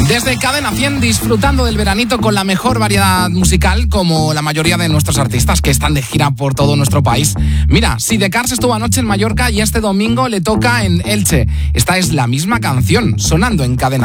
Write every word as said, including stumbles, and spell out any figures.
Desde Cadena cien, disfrutando del veranito con la mejor variedad musical, como la mayoría de nuestros artistas que están de gira por todo nuestro país. Mira, Sidecars estuvo anoche en Mallorca y este domingo le toca en Elche. Esta es la misma canción, sonando en Cadena